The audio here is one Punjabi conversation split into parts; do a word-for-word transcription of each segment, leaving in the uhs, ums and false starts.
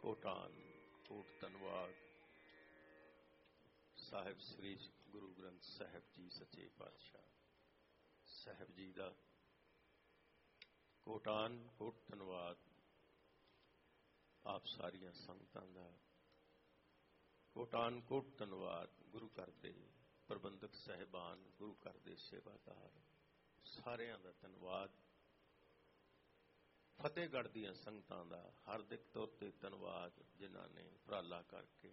ਕੋਟਾਨ ਕੋਟ ਧੰਨਵਾਦ ਸਾਹਿਬ ਸ੍ਰੀ ਗੁਰੂ ਗ੍ਰੰਥ ਸਾਹਿਬ ਜੀ ਸੱਚੇ ਪਾਤਸ਼ਾਹ ਸਾਹਿਬ ਜੀ ਦਾ ਕੋਟਾਨ ਕੋਟ ਧੰਨਵਾਦ। ਆਪ ਸਾਰੀਆਂ ਸੰਗਤਾਂ ਦਾ ਕੋਟਾਨ ਕੋਟ ਧੰਨਵਾਦ। ਗੁਰੂ ਘਰ ਦੇ ਪ੍ਰਬੰਧਕ ਸਾਹਿਬਾਨ, ਗੁਰੂ ਘਰ ਦੇ ਸੇਵਾਦਾਰ, ਸਾਰਿਆਂ ਦਾ ਧੰਨਵਾਦ। ਫਤਿਹਗੜ੍ਹ ਦੀਆਂ ਸੰਗਤਾਂ ਦਾ ਹਾਰਦਿਕ ਤੌਰ ਤੇ ਧੰਨਵਾਦ, ਜਿਨ੍ਹਾਂ ਨੇ ਉਪਰਾਲਾ ਕਰਕੇ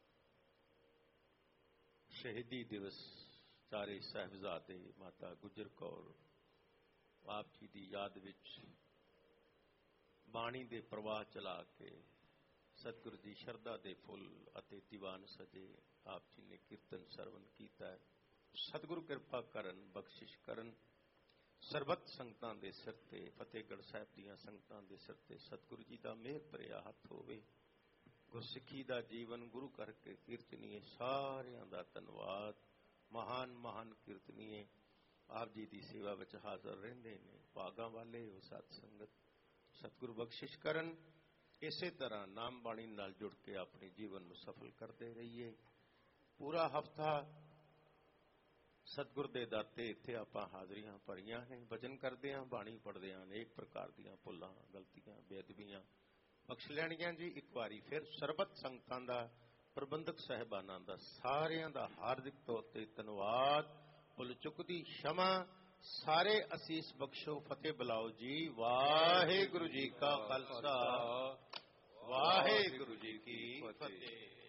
ਸ਼ਹੀਦੀ ਦਿਵਸ ਚਾਰੇ ਸਾਹਿਬਜ਼ਾਦੇ ਮਾਤਾ ਗੁਜਰ ਕੌਰ ਆਪ ਜੀ ਦੀ ਯਾਦ ਵਿੱਚ ਬਾਣੀ ਦੇ ਪ੍ਰਵਾਹ ਚਲਾ ਕੇ ਸਤਿਗੁਰੂ ਦੀ ਸ਼ਰਧਾ ਦੇ ਫੁੱਲ ਅਤੇ ਦੀਵਾਨ ਸਜੇ ਆਪ ਜੀ ਨੇ ਕੀਰਤਨ ਸਰਵਨ ਕੀਤਾ। ਸਤਿਗੁਰੂ ਕਿਰਪਾ ਕਰਨ, ਬਖਸ਼ਿਸ਼ ਕਰਨ। ਸਰਬੱਤ ਸੰਗਤਾਂ ਦੇ ਸਿਰ ਤੇ, ਫਤਿਹਗੜ੍ਹ ਸਾਹਿਬ ਦੀਆਂ ਸੰਗਤਾਂ ਦੇ ਸਿਰ ਤੇ ਸਤਿਗੁਰੂ ਜੀ ਦਾ ਮਿਹਰ ਭਰਿਆ ਹੱਥ ਹੋਵੇ। ਗੁਰਸਿੱਖੀ ਦਾ ਜੀਵਨ ਗੁਰੂ ਕਰਕੇ ਕੀਰਤਨੀਏ, ਸਾਰਿਆਂ ਦਾ ਧੰਨਵਾਦ। ਮਹਾਨ ਮਹਾਨ ਕੀਰਤਨੀਏ ਆਪ ਜੀ ਦੀ ਸੇਵਾ ਵਿੱਚ ਹਾਜ਼ਰ ਰਹਿੰਦੇ ਨੇ। ਭਾਗਾਂ ਵਾਲੇ ਉਹ ਸਤ ਸੰਗਤ, ਸਤਿਗੁਰੂ ਬਖਸ਼ਿਸ਼ ਕਰਨ। ਇਸੇ ਤਰ੍ਹਾਂ ਨਾਮ ਬਾਣੀ ਨਾਲ ਜੁੜ ਕੇ ਆਪਣੇ ਜੀਵਨ ਨੂੰ ਸਫਲ ਕਰਦੇ ਰਹੀਏ। ਪੂਰਾ ਹਫ਼ਤਾ ਸਤਿਗੁਰ ਦੇ ਦਰ ਤੇ ਇੱਥੇ ਆਪਾਂ ਹਾਜ਼ਰੀਆਂ ਭਰੀਆਂ ਨੇ। ਭਜਨ ਕਰਦੇ ਹਾਂ, ਬਾਣੀ ਪੜ੍ਹਦੇ ਹਾਂ, ਅਨੇਕ ਪ੍ਰਕਾਰ ਦੀਆਂ ਭੁੱਲਾਂ, ਗਲਤੀਆਂ, ਬੇਅਦਬੀਆਂ ਬਖਸ਼ ਲੈਣੀਆਂ ਜੀ। ਇੱਕ ਵਾਰੀ ਫਿਰ ਸਰਬੱਤ ਸੰਗਤਾਂ ਦਾ, ਪ੍ਰਬੰਧਕ ਸਾਹਿਬਾਨਾਂ ਦਾ, ਸਾਰਿਆਂ ਦਾ ਹਾਰਦਿਕ ਤੌਰ ਤੇ ਧੰਨਵਾਦ। ਭੁੱਲ ਚੁੱਕ ਦੀ क्षमा। ਸਾਰੇ ਅਸੀਸ ਬਖਸ਼ੋ, ਫਤਿਹ ਬੁਲਾਓ ਜੀ। ਵਾਹਿਗੁਰੂ ਜੀ ਕਾ ਖਾਲਸਾ, ਵਾਹਿਗੁਰੂ ਜੀ ਕੀ ਫਤਿਹ।